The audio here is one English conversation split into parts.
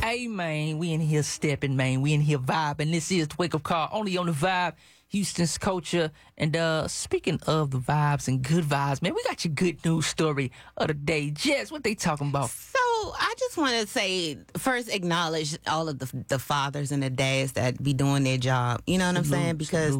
Hey, man, we in here stepping, man. We in here vibing. This is the Wake Up Call, only on the Vibe, Houston's Culture. And speaking of the vibes and good vibes, man, we got your good news story of the day. Jess, what they talking about? So I just want to say, first acknowledge all of the fathers and the dads that be doing their job. You know what I'm saying? Because,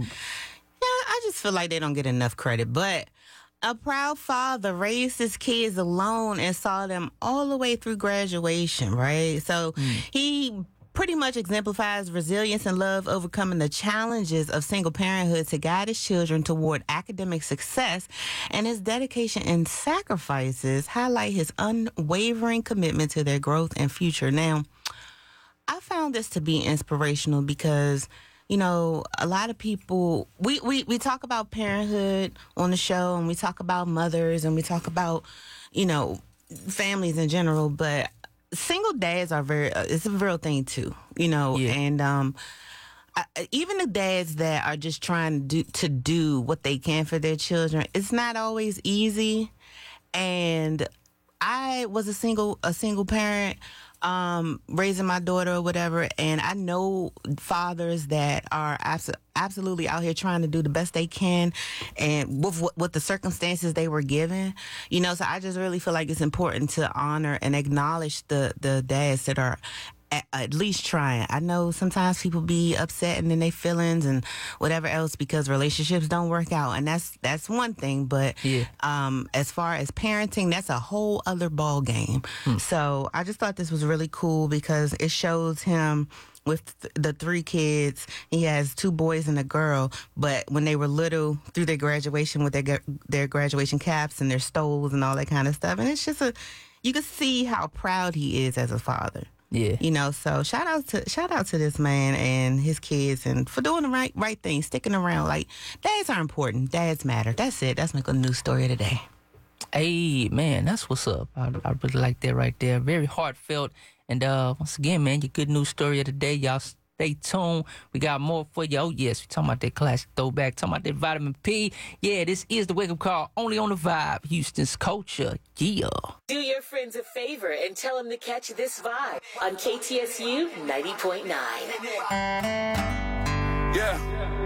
I just feel like they don't get enough credit. But a proud father raised his kids alone and saw them all the way through graduation, right? So he pretty much exemplifies resilience and love, overcoming the challenges of single parenthood to guide his children toward academic success. And his dedication and sacrifices highlight his unwavering commitment to their growth and future. Now, I found this to be inspirational because, you know, a lot of people, we talk about parenthood on the show, and we talk about mothers, and we talk about, you know, families in general, but single dads are it's a real thing too, you know. And even the dads that are just trying to do what they can for their children, it's not always easy. And I was a single parent, raising my daughter or whatever, and I know fathers that are absolutely out here trying to do the best they can, and with the circumstances they were given, you know. So I just really feel like it's important to honor and acknowledge the dads that are at least trying. I know sometimes people be upset and in their feelings and whatever else because relationships don't work out, and that's one thing. But as far as parenting, that's a whole other ball game. So I just thought this was really cool because it shows him with the 3 kids. He has 2 boys and a girl, but when they were little, through their graduation with their graduation caps and their stoles and all that kind of stuff, and it's just you can see how proud he is as a father. Yeah, you know. So shout out to this man and his kids, and for doing the right thing, sticking around. Like, dads are important. Dads matter. That's it. That's my good news story of the day. Hey, man, that's what's up. I really like that right there. Very heartfelt. And once again, man, your good news story of the day. Y'all stay tuned. We got more for you. Oh, yes, we talking about that classic throwback, talking about that vitamin P. Yeah, this is the Wake Up Call, only on the Vibe, Houston's Culture. Yeah. Do your friends a favor and tell them to catch this vibe on KTSU 90.9. Yeah.